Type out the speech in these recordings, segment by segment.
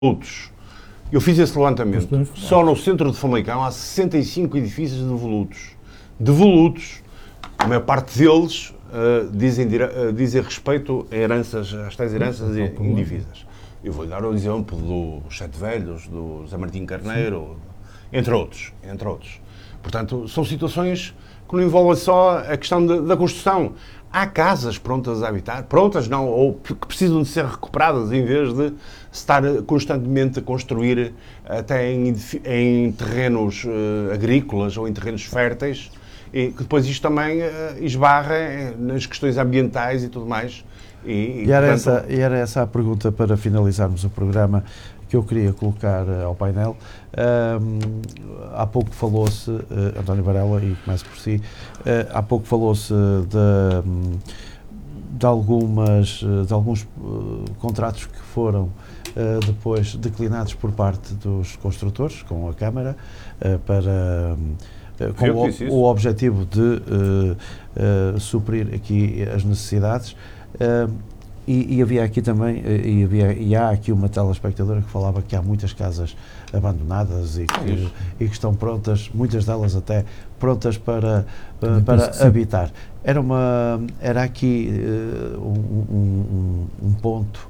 volutos. Eu fiz esse levantamento. Só no centro de Famalicão há 65 edifícios de volutos. A maior parte deles dizem respeito a heranças, às tais heranças indivisas. Eu vou-lhe dar o exemplo dos Sete Velhos, do Zé Martim Carneiro, entre outros. Portanto, são situações que não envolvem só a questão da construção. Há casas prontas a habitar, prontas não, ou que precisam de ser recuperadas, em vez de estar constantemente a construir até em terrenos agrícolas ou em terrenos férteis, e que depois isto também esbarra nas questões ambientais e tudo mais. E era essa a pergunta para finalizarmos o programa que eu queria colocar ao painel. Há pouco falou-se, António Varela, e começo por si, há pouco falou-se de alguns contratos que foram depois declinados por parte dos construtores, com a Câmara, com o objetivo de suprir aqui as necessidades. E havia aqui também, e há aqui uma telespectadora que falava que há muitas casas abandonadas e que estão prontas, muitas delas até prontas para habitar. Era aqui um ponto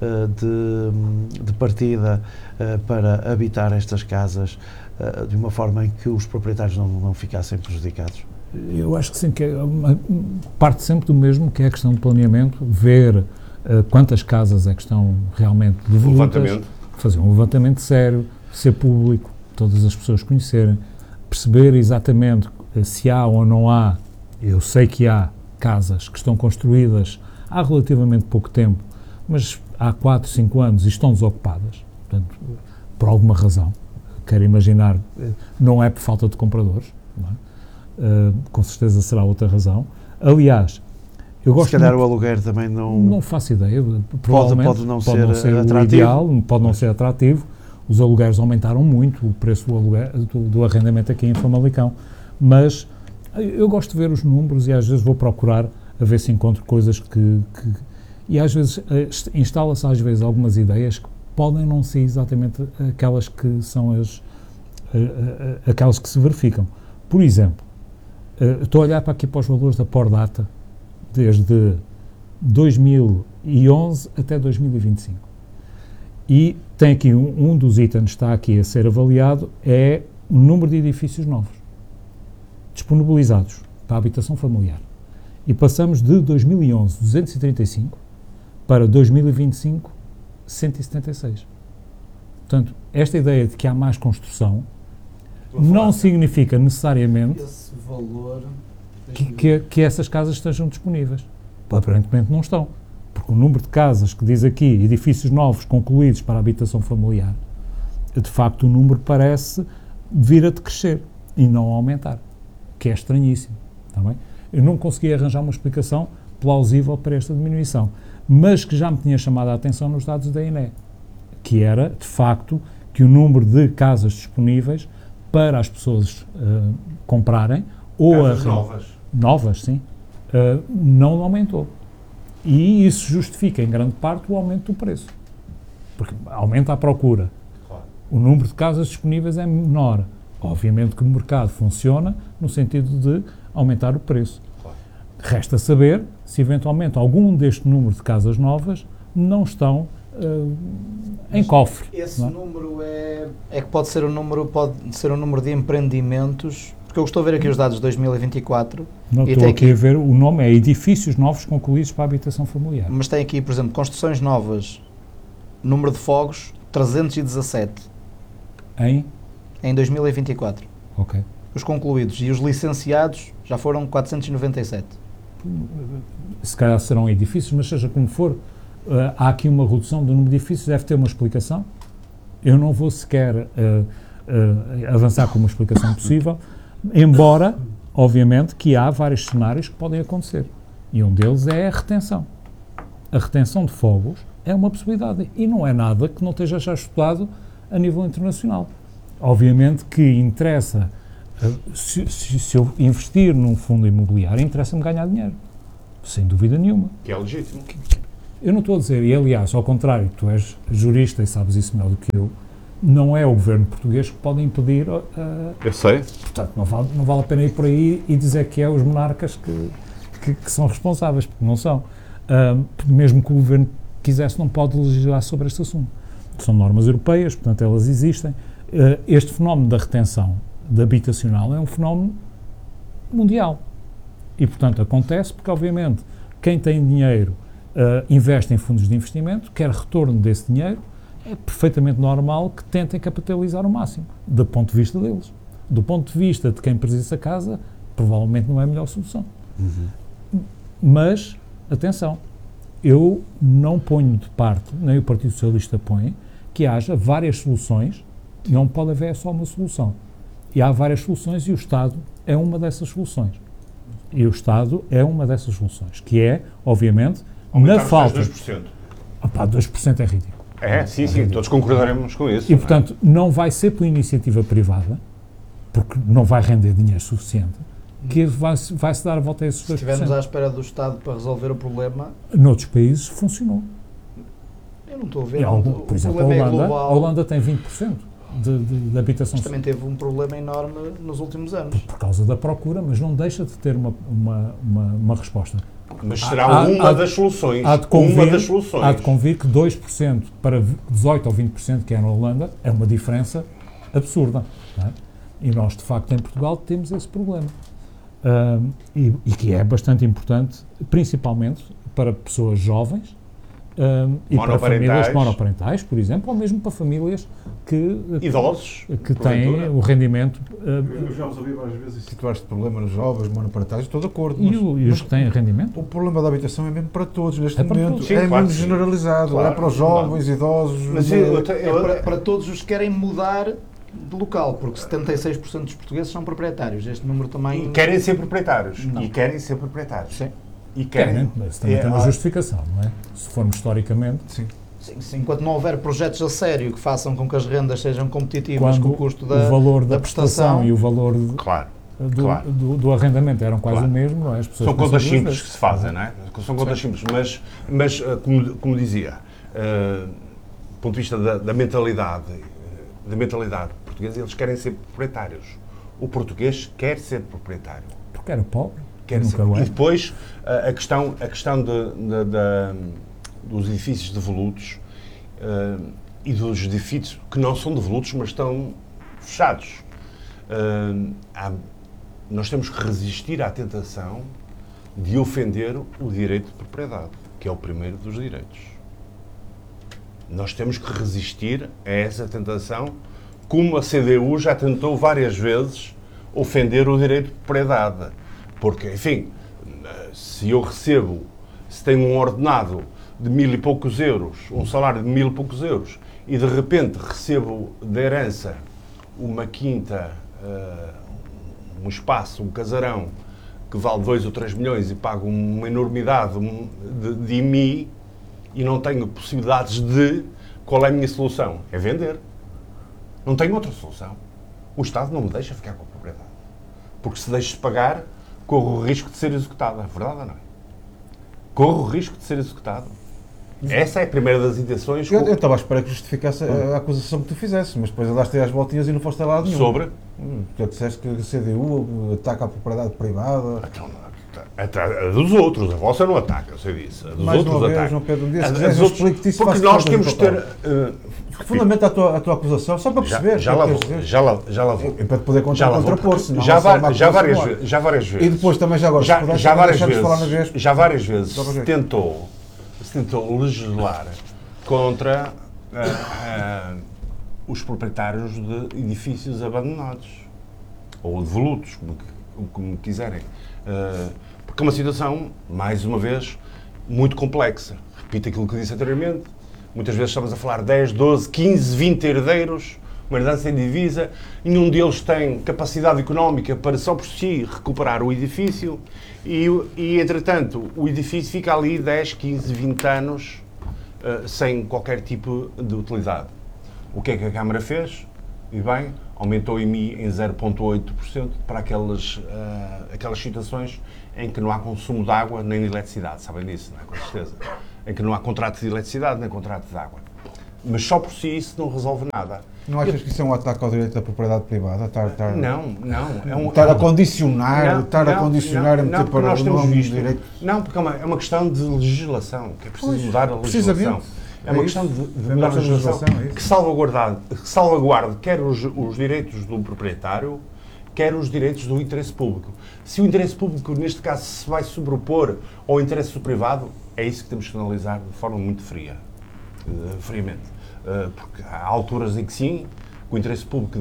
de partida para habitar estas casas de uma forma em que os proprietários não ficassem prejudicados. Eu acho que sim, que parte sempre do mesmo, que é a questão do planeamento, ver quantas casas é que estão realmente devolutas, fazer um levantamento sério, ser público, todas as pessoas conhecerem, perceber exatamente se há ou não há. Eu sei que há casas que estão construídas há relativamente pouco tempo, mas há 4, 5 anos e estão desocupadas, portanto, por alguma razão. Quero imaginar, não é por falta de compradores, não é? Com certeza será outra razão. Aliás, eu gosto. Se calhar o aluguer também não faço ideia. Provavelmente pode não ser atrativo. O ideal, pode não ser atrativo. Os alugueres aumentaram muito, o preço do aluguer, do arrendamento aqui em Famalicão. Mas eu gosto de ver os números e às vezes vou procurar a ver se encontro coisas que e às vezes instala-se às vezes algumas ideias que podem não ser exatamente aquelas que são aquelas que se verificam. Por exemplo, estou a olhar para os valores da Pordata desde 2011 até 2025. E tem aqui um dos itens que está aqui a ser avaliado, é o número de edifícios novos disponibilizados para a habitação familiar. E passamos de 2011, 235, para 2025, 176. Portanto, esta ideia de que há mais construção não significa necessariamente esse valor que essas casas estejam disponíveis. Aparentemente não estão. Porque o número de casas que diz aqui, edifícios novos concluídos para a habitação familiar, de facto o número parece vir a decrescer e não a aumentar, que é estranhíssimo. Está bem? Eu não consegui arranjar uma explicação plausível para esta diminuição, mas que já me tinha chamado a atenção nos dados da INE, que era, de facto, que o número de casas disponíveis para as pessoas comprarem, ou novas, sim, não aumentou. E isso justifica, em grande parte, o aumento do preço. Porque aumenta a procura. Claro. O número de casas disponíveis é menor. Obviamente que o mercado funciona no sentido de aumentar o preço. Claro. Resta saber se, eventualmente, algum deste número de casas novas não estão em cofre. Esse número é que pode ser um número de empreendimentos, porque eu estou a ver aqui os dados de 2024. Não, estou aqui a ver, o nome é Edifícios Novos Concluídos para a Habitação Familiar. Mas tem aqui, por exemplo, construções novas, número de fogos, 317. Em 2024. Ok. Os concluídos e os licenciados já foram 497. Se calhar serão edifícios, mas seja como for, há aqui uma redução do número de edifícios, deve ter uma explicação. Eu não vou sequer avançar com uma explicação possível, embora, obviamente, que há vários cenários que podem acontecer. E um deles é a retenção. A retenção de fogos é uma possibilidade e não é nada que não esteja já estudado a nível internacional. Obviamente que interessa, se eu investir num fundo imobiliário, interessa-me ganhar dinheiro, sem dúvida nenhuma. Que é legítimo. Eu não estou a dizer, e aliás, ao contrário, tu és jurista e sabes isso melhor do que eu, não é o governo português que pode impedir... eu sei. Portanto, não vale a pena ir por aí e dizer que é os monarcas que são responsáveis, porque não são. Porque mesmo que o governo quisesse, não pode legislar sobre este assunto. São normas europeias, portanto, elas existem. Este fenómeno da retenção habitacional é um fenómeno mundial. E, portanto, acontece porque, obviamente, quem tem dinheiro investe em fundos de investimento, quer retorno desse dinheiro, é perfeitamente normal que tentem capitalizar o máximo, do ponto de vista deles. Do ponto de vista de quem precisa a casa, provavelmente não é a melhor solução. Mas, atenção, eu não ponho de parte, nem o Partido Socialista põe, que haja várias soluções, não pode haver só uma solução. E há várias soluções e o Estado é uma dessas soluções. E o Estado é uma dessas soluções, que é, obviamente, na falta... 2%. 2% é ridículo. Sim, todos concordaremos com isso. E, portanto, não vai ser por iniciativa privada, porque não vai render dinheiro suficiente, que vai-se dar a volta a esses 2%. Se estivermos à espera do Estado para resolver o problema... Noutros países funcionou. Eu não estou a ver. Por exemplo, a Holanda tem 20% de habitação. Mas também teve um problema enorme nos últimos anos. Por causa da procura, mas não deixa de ter uma resposta. Mas será uma das soluções. Há de convir que 2% para 18% ou 20% que é na Holanda é uma diferença absurda. Não é? E nós, de facto, em Portugal temos esse problema. E que é bastante importante, principalmente para pessoas jovens e para famílias monoparentais, por exemplo, ou mesmo para famílias idosos que têm o rendimento. Eu já os ouvi várias vezes situar este problema nos jovens, monoparentais, estou de acordo. E os que têm rendimento? O problema da habitação é mesmo para todos neste momento. Todos. Sim, é claro, mesmo generalizado. Claro, é para os jovens, idosos. Mas para todos os que querem mudar de local, porque 76% dos portugueses são proprietários. Este número também... E querem ser proprietários. Sim. E querem. Mas também tem uma justificação, não é? Se formos historicamente... Sim, enquanto não houver projetos a sério que façam com que as rendas sejam competitivas com o custo da valor da prestação e o valor do arrendamento eram quase o mesmo, não é? As pessoas são contas simples que se fazem, não é? São contas simples, mas como dizia, do ponto de vista da mentalidade portuguesa, eles querem ser proprietários. O português quer ser proprietário. Porque era pobre. E depois a questão dos edifícios devolutos e dos edifícios que não são devolutos, mas estão fechados. Nós temos que resistir à tentação de ofender o direito de propriedade, que é o primeiro dos direitos. Nós temos que resistir a essa tentação, como a CDU já tentou várias vezes ofender o direito de propriedade. Porque, enfim, se tenho um ordenado de 1.000 e poucos euros, um salário de 1.000 e poucos euros, e de repente recebo de herança uma quinta, um espaço, um casarão, que vale 2 ou 3 milhões e pago uma enormidade de IMI e não tenho possibilidades qual é a minha solução? É vender. Não tenho outra solução. O Estado não me deixa ficar com a propriedade. Porque se deixo de pagar, corro o risco de ser executado. É verdade ou não é? Corro o risco de ser executado. Essa é a primeira das intenções. Eu estava à espera que justificasse a acusação que tu fizesse, mas depois andaste às voltinhas e não foste a lado nenhum. Sobre? Tu disseste que a CDU ataca a propriedade privada. A dos outros, a vossa não ataca, eu sei disso. A dos mais outros uma vez, ataca. João Pedro, um dia, se quiseres, eu explico-te isso. Porque nós temos que ter... Fundamenta a tua acusação, só para perceber. Já lá vou. E para te poder contrapor, senão já várias vezes. E depois também já agora, já várias vezes se tentou legislar contra os proprietários de edifícios abandonados ou devolutos, como quiserem. Porque é uma situação, mais uma vez, muito complexa. Repito aquilo que disse anteriormente. Muitas vezes estamos a falar 10, 12, 15, 20 herdeiros, uma herança em divisa, nenhum deles tem capacidade económica para só por si recuperar o edifício e entretanto, o edifício fica ali 10, 15, 20 anos sem qualquer tipo de utilidade. O que é que a Câmara fez? E bem, aumentou o IMI em 0,8% para aquelas situações em que não há consumo de água nem de eletricidade, sabem disso, não é? Com certeza. em que não há contrato de eletricidade nem contrato de água. Mas só por si isso não resolve nada. Não achas que isso é um ataque ao direito da propriedade privada? Não. Estar a condicionar, a meter para nós temos visto. Direito. Não, porque é uma questão de legislação, que é preciso mudar a legislação. É uma questão de mudar a legislação que salvaguarde quer os direitos do proprietário, quer os direitos do interesse público. Se o interesse público, neste caso, se vai sobrepor ao interesse do privado, é isso que temos que analisar de forma muito friamente. Porque há alturas em que sim, o interesse público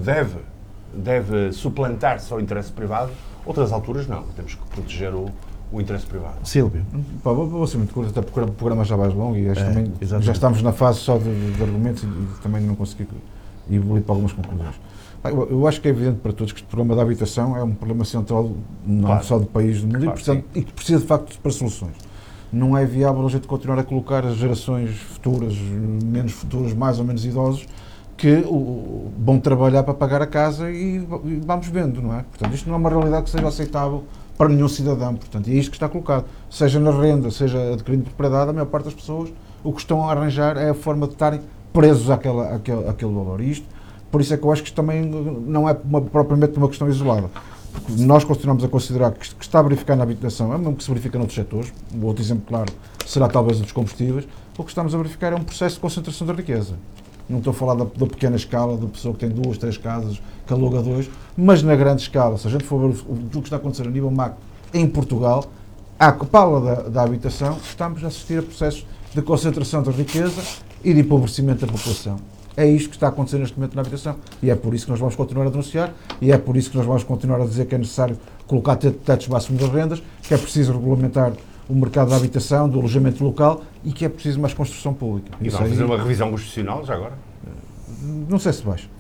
deve suplantar-se ao interesse privado, outras alturas não, temos que proteger o interesse privado. Silvio. Vou ser muito curto, até porque o programa já vai longo e também já estamos na fase só de argumentos e também não consegui evoluir para algumas conclusões. Eu acho que é evidente para todos que o problema da habitação é um problema central, não só do país, do mundo, e que precisa de facto para soluções. Não é viável a gente continuar a colocar as gerações futuras, menos futuras, mais ou menos idosos, que vão trabalhar para pagar a casa e vamos vendo, não é? Portanto, isto não é uma realidade que seja aceitável para nenhum cidadão. Portanto, é isto que está colocado. Seja na renda, seja adquirindo propriedade, a maior parte das pessoas o que estão a arranjar é a forma de estarem presos àquele valor. E isto, por isso é que eu acho que isto também não é propriamente uma questão isolada. Porque nós continuamos a considerar que está a verificar na habitação, é mesmo que se verifica noutros setores, o outro exemplo claro será talvez o dos combustíveis, o que estamos a verificar é um processo de concentração da riqueza. Não estou a falar da pequena escala, da pessoa que tem 2, 3 casas, que aluga 2, mas na grande escala, se a gente for ver o que está a acontecer a nível macro em Portugal, à pala da habitação, estamos a assistir a processos de concentração da riqueza e de empobrecimento da população. É isto que está a acontecer neste momento na habitação e é por isso que nós vamos continuar a denunciar e é por isso que nós vamos continuar a dizer que é necessário colocar tetos máximos das rendas, que é preciso regulamentar o mercado da habitação, do alojamento local e que é preciso mais construção pública. E vamos fazer uma revisão constitucional já agora? Não sei se vais.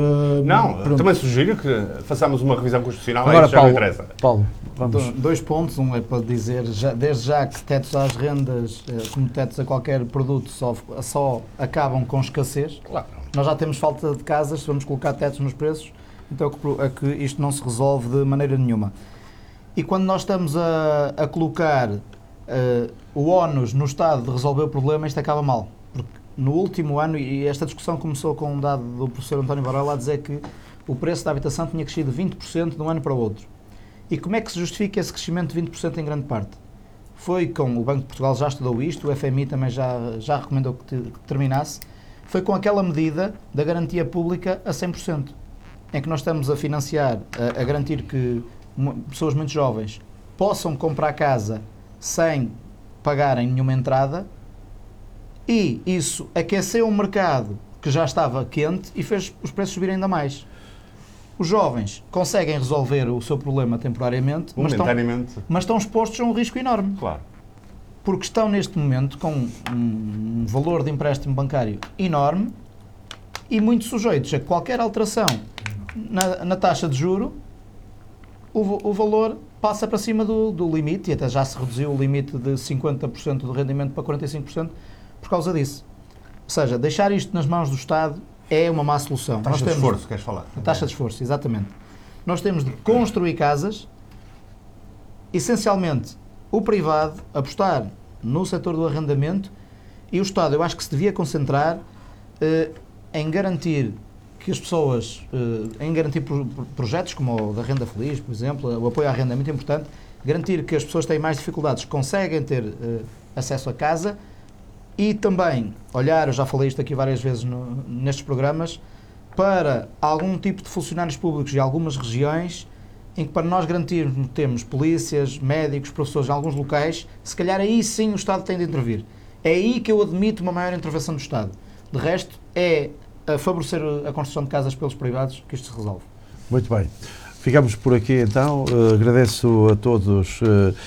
Também sugiro que façamos uma revisão constitucional. Agora, já não interessa. Paulo, vamos. 2 pontos. Um é para dizer, desde já que tetos às rendas, como tetos a qualquer produto, só acabam com escassez. Claro. Nós já temos falta de casas, se vamos colocar tetos nos preços, então é que isto não se resolve de maneira nenhuma. E quando nós estamos a colocar o ónus no Estado de resolver o problema, isto acaba mal. Porque no último ano, e esta discussão começou com um dado do professor António Varela a dizer que o preço da habitação tinha crescido 20% de um ano para o outro. E como é que se justifica esse crescimento de 20% em grande parte? Foi com, o Banco de Portugal já estudou isto, o FMI também já recomendou que terminasse, foi com aquela medida da garantia pública a 100%, em que nós estamos a financiar, a garantir que pessoas muito jovens possam comprar casa sem pagarem nenhuma entrada, e isso aqueceu um mercado que já estava quente e fez os preços subirem ainda mais. Os jovens conseguem resolver o seu problema temporariamente, mas estão expostos a um risco enorme. Claro. Porque estão neste momento com um valor de empréstimo bancário enorme e muito sujeitos a qualquer alteração na taxa de juro, o valor passa para cima do limite, e até já se reduziu o limite de 50% do rendimento para 45% por causa disso. Ou seja, deixar isto nas mãos do Estado é uma má solução. Taxa de esforço, queres falar? A taxa de esforço, exatamente. Nós temos de construir casas, essencialmente o privado, apostar no setor do arrendamento, e o Estado, eu acho que se devia concentrar em garantir que as pessoas, em garantir projetos como o da Renda Feliz, por exemplo, o apoio à renda é muito importante, garantir que as pessoas que têm mais dificuldades conseguem ter acesso a casa, e também olhar, eu já falei isto aqui várias vezes nestes programas, para algum tipo de funcionários públicos de algumas regiões, em que para nós garantirmos temos polícias, médicos, professores em alguns locais, se calhar aí sim o Estado tem de intervir. É aí que eu admito uma maior intervenção do Estado. De resto, é a favorecer a construção de casas pelos privados que isto se resolve. Muito bem. Ficamos por aqui então. Agradeço a todos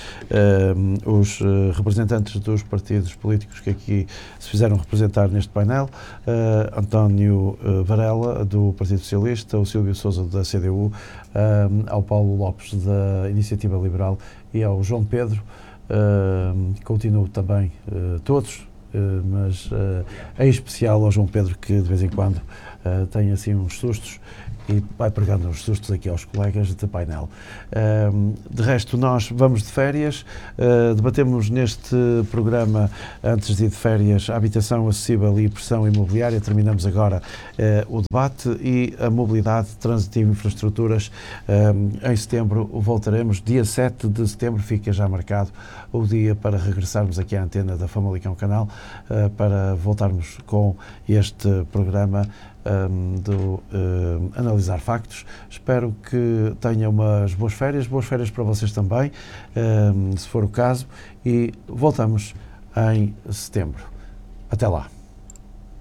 os representantes dos partidos políticos que aqui se fizeram representar neste painel. António Varela, do Partido Socialista, o Silvio Sousa, da CDU, ao Paulo Lopes, da Iniciativa Liberal, e ao João Pedro. Continuo também todos, mas em especial ao João Pedro, que de vez em quando tem assim uns sustos, e vai pregando uns sustos aqui aos colegas de painel. De resto, nós vamos de férias, debatemos neste programa, antes de ir de férias, a habitação acessível e pressão imobiliária. Terminamos agora o debate e a mobilidade, trânsito e infraestruturas. Em setembro voltaremos, dia 7 de setembro, fica já marcado o dia para regressarmos aqui à antena da Famalicão Canal, para voltarmos com este programa do Analisar Factos. Espero que tenham umas boas férias para vocês também, se for o caso, e voltamos em setembro. Até lá.